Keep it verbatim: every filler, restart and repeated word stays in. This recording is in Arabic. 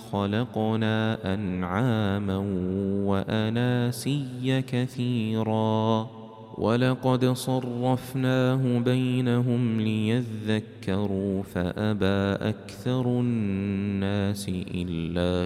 خلقنا أنعاما وأناسيا كثيرا ولقد صرفناه بينهم ليذكروا فأبى أكثر الناس إلا